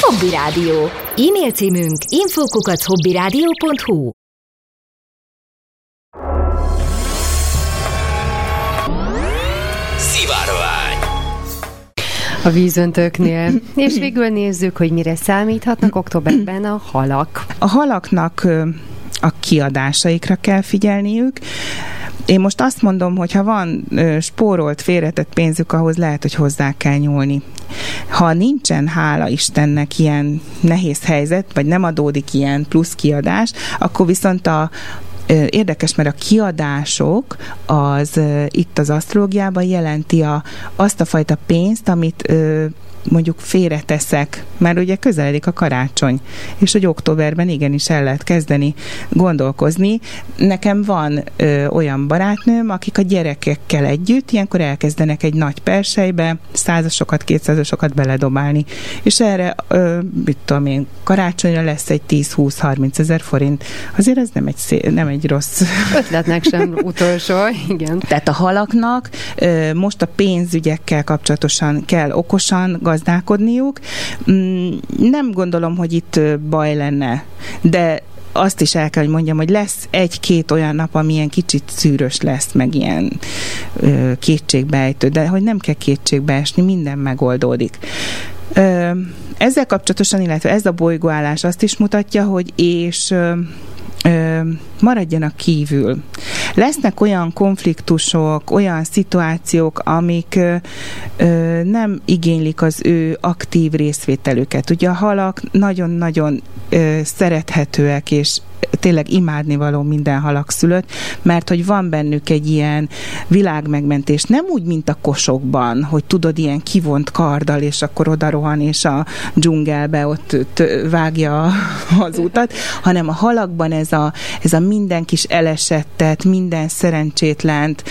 Hobby Rádió. E-mail címünk info@hobbyradio.hu. Szivárvány a vízöntőknél. És végül nézzük, hogy mire számíthatnak októberben a halak. A halaknak a kiadásaikra kell figyelniük. Én most azt mondom, hogy ha van spórolt, félretett pénzük, ahhoz lehet, hogy hozzá kell nyúlni. Ha nincsen, hála Istennek, ilyen nehéz helyzet, vagy nem adódik ilyen plusz kiadás, akkor viszont érdekes, mert a kiadások az itt az asztrológiában jelenti azt a fajta pénzt, amit mondjuk félreteszek, mert ugye közeledik a karácsony, és hogy októberben igenis el lehet kezdeni gondolkozni. Nekem van olyan barátnőm, akik a gyerekekkel együtt ilyenkor elkezdenek egy nagy perselybe 100-asokat, 200-asokat beledobálni, és erre, mit tudom én, karácsonyra lesz egy 10-20-30 ezer forint. Azért ez nem egy rossz ötletnek sem utolsó, igen. Tehát a halaknak most a pénzügyekkel kapcsolatosan kell okosan gazdálkodniuk. Nem gondolom, hogy itt baj lenne, de azt is el kell, hogy mondjam, hogy lesz egy-két olyan nap, ami ilyen kicsit szűrös lesz, meg ilyen kétségbeejtő, de hogy nem kell kétségbe esni, minden megoldódik. Ezzel kapcsolatosan, illetve ez a bolygóállás azt is mutatja, hogy maradjanak kívül. Lesznek olyan konfliktusok, olyan szituációk, amik nem igénylik az ő aktív részvételüket. Ugye a halak nagyon-nagyon szerethetőek, és tényleg imádnivaló minden halakszülött, mert hogy van bennük egy ilyen világmegmentés, nem úgy, mint a kosokban, hogy tudod, ilyen kivont karddal, és akkor oda rohan, és a dzsungelbe ott vágja az utat, hanem a halakban ez a minden kis elesettet, minden szerencsétlent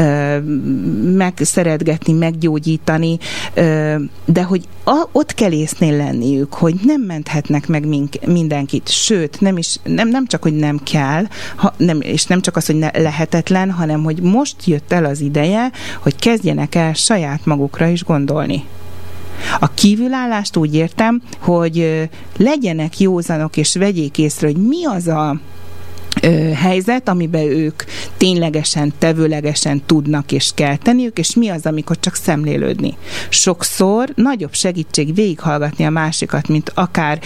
megszeretgetni, meggyógyítani, de hogy ott kell észnél lenniük, hogy nem menthetnek meg mindenkit, sőt, nem csak, hogy nem kell, és nem csak az, hogy lehetetlen, hanem, hogy most jött el az ideje, hogy kezdjenek el saját magukra is gondolni. A kívülállást úgy értem, hogy legyenek józanok, és vegyék észre, hogy mi az a helyzet, amiben ők ténylegesen, tevőlegesen tudnak és kell tenniük, és mi az, amikor csak szemlélődni. Sokszor nagyobb segítség végighallgatni a másikat, mint akár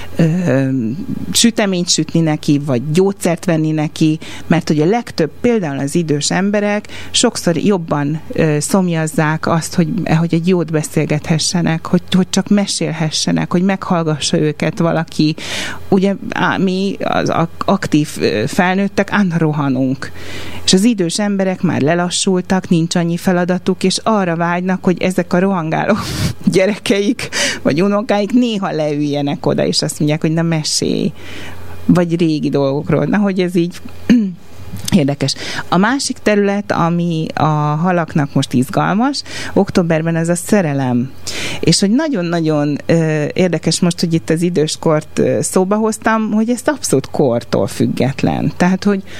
süteményt sütni neki, vagy gyógyszert venni neki, mert hogy a legtöbb, például az idős emberek sokszor jobban szomjazzák azt, hogy egy jót beszélgethessenek, hogy csak mesélhessenek, hogy meghallgassa őket valaki. Ugye mi az aktív felnőttek, rohanunk. És az idős emberek már lelassultak, nincs annyi feladatuk, és arra vágynak, hogy ezek a rohangáló gyerekeik, vagy unokáik néha leüljenek oda, és azt mondják, hogy na mesélj, vagy régi dolgokról. Na, hogy ez így érdekes. A másik terület, ami a halaknak most izgalmas, októberben ez a szerelem. És hogy nagyon-nagyon érdekes most, hogy itt az időskort szóba hoztam, hogy ezt abszolút kortól független. Tehát,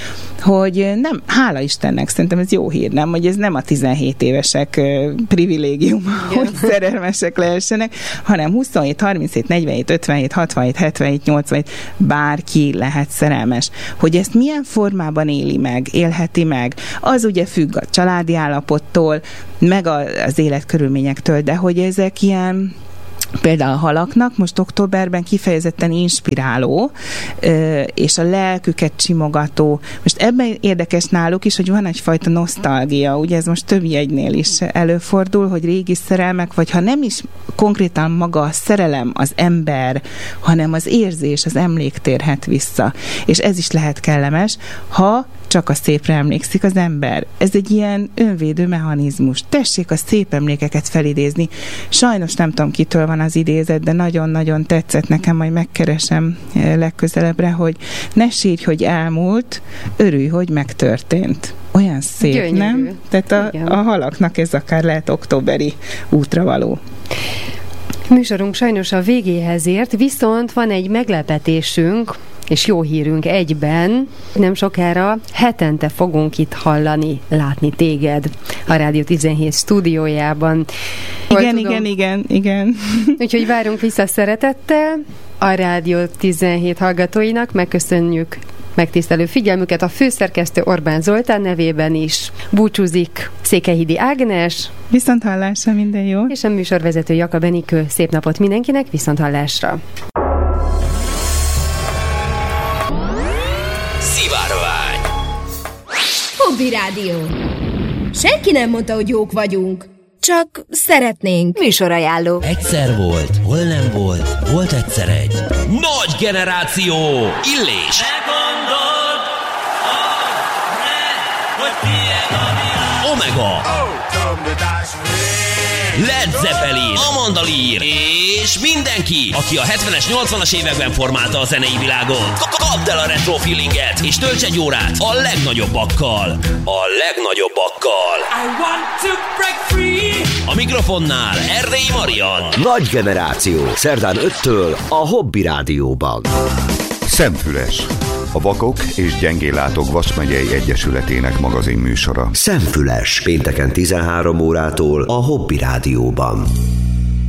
hogy nem, hála Istennek, szerintem ez jó hír, nem? Hogy ez nem a 17 évesek privilégiuma, hogy szerelmesek lehessenek, hanem 27, 37, 47, 57, 67, 77, 87, bárki lehet szerelmes. Hogy ezt milyen formában élheti meg, az ugye függ a családi állapottól, meg az életkörülményektől, de hogy ezek ilyen, például a halaknak most októberben kifejezetten inspiráló, és a lelküket csimogató. Most ebben érdekes náluk is, hogy van egyfajta nosztalgia, ugye ez most több jegynél is előfordul, hogy régi szerelmek, vagy ha nem is konkrétan maga a szerelem, az ember, hanem az érzés, az emlék térhet vissza. És ez is lehet kellemes, ha csak a szépre emlékszik az ember. Ez egy ilyen önvédő mechanizmus. Tessék a szép emlékeket felidézni. Sajnos nem tudom, kitől van az idézet, de nagyon-nagyon tetszett nekem, majd megkeresem legközelebbre, hogy ne sírj, hogy elmúlt, örülj, hogy megtörtént. Olyan szép, gyönyörű, nem? Tehát a halaknak ez akár lehet októberi útravaló. Műsorunk sajnos a végéhez ért, viszont van egy meglepetésünk, és jó hírünk egyben, nem sokára hetente fogunk itt hallani, látni téged a Rádió 17 stúdiójában. Igen. Úgyhogy várunk vissza szeretettel a Rádió 17 hallgatóinak, megköszönjük megtisztelő figyelmüket a főszerkesztő Orbán Zoltán nevében is. Búcsúzik Székelyhidi Ágnes. Viszonthallásra, minden jó. És a műsorvezető Jakab Enikő. Szép napot mindenkinek, viszonthallásra. Szivárvány. Hobby Rádió. Senki nem mondta, hogy jók vagyunk. Csak szeretnénk. Műsorajánló. Egyszer volt, hol nem volt, volt egyszer egy nagy generáció. Illés. Ne gondold, hogy tiéd a világ. Omega. Led Zeppelin, Amanda Lear és mindenki, aki a 70-es, 80-as években formálta a zenei világot. Kapd el a retro feelinget, és tölts egy órát a legnagyobbakkal. A legnagyobbakkal. I want to break free. A mikrofonnál Erdélyi Marian. Nagy generáció, szerdán 5-től a Hobby Rádióban. Szemfüles. A Vakok és Gyengéllátók Vas-megyei Egyesületének magazinműsora. Szemfüles, pénteken 13 órától a Hobby Rádióban.